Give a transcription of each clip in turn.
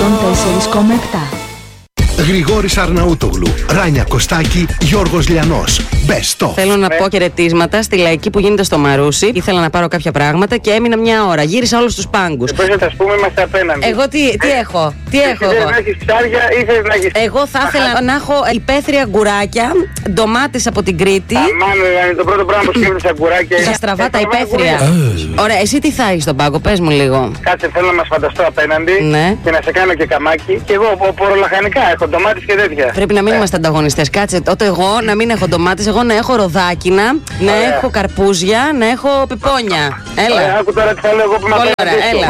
4,7. Γρηγόρης Αρναούτογλου, Ράνια Κωστάκη, Γιώργος Λιανός. Best of. Θέλω να πω χαιρετίσματα στη λαϊκή που γίνεται στο Μαρούσι. Ήθελα να πάρω κάποια πράγματα και έμεινα μια ώρα. Γύρισα όλους τους πάγκους. Πώς θα τα πούμε, είμαστε απέναντι. Εγώ τι έχω. Θες να έχεις ψάρια ή θες να έχεις... Εγώ θα ήθελα να έχω υπαίθρια γκουράκια, ντομάτες από την Κρήτη. Αμάν, είναι το πρώτο πράγμα που σκέφτεσαι αγκουράκια. Τα στραβά, τα υπαίθρια. Ωραία, εσύ τι θα έχεις στον πάγκο, πες μου λίγο. Κάτσε, θέλω να μας φανταστώ απέναντι και να σε κάνω και καμάκι. Και εγώ πορολαχανικά έχω ντομάτες και τέτοια. Πρέπει να μην είμαστε ανταγωνιστές. Κάτσε, τότε εγώ να μην έχω ντομάτες, εγώ να έχω ροδάκινα, να έχω καρπούζια, να έχω πιπόνια. Έλα. Άκου τώρα τι θα λέω εγώ που με απέναντι.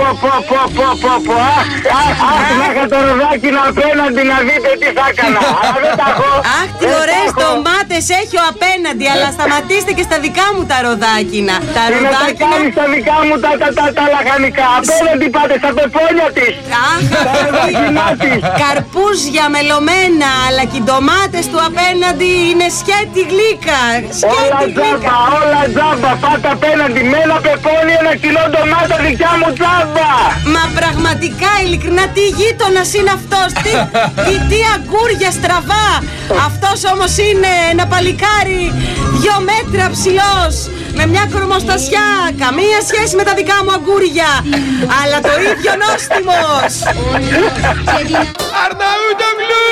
Αχ, να είχα το ροδάκινο απέναντι να δείτε τι θα έκανα. Αλλά δεν τα έχω. Αχ, τι ωραίες ντομάτες έχει ο απέναντι, αλλά σταματήστε και στα δικά μου τα ροδάκινα. Τα ροδάκινα. Τι να τα κάνεις στα δικά μου τα λαχανικά. Απέναντι πάτε στα πεπόνια της. Τα ροδάκινά της. Καρπούζια μελωμένα, αλλά και οι ντομάτες του απέναντι είναι σκέτη γλύκα. Όλα τζάμπα, πάτε απέναντι με ένα πεπόνι, 1 κιλό ντομάτα δικιά μου τζάμπα. Μα πραγματικά, ειλικρινά, τι γείτονας είναι αυτός, τι αγκούρια στραβά. Αυτός όμως είναι ένα παλικάρι 2 μέτρα ψηλός, με μια κορμοστασιά, καμία σχέση με τα δικά μου αγκούρια, αλλά το ίδιο νόστιμος. Αρναούτογλου!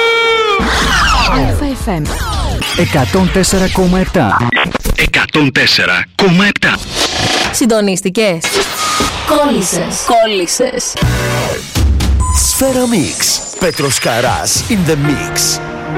FM 104,7. 104,7. Συντονίστηκες. Κόλλησες. Σφαίρα Mix. Πέτρος Καράς in the mix.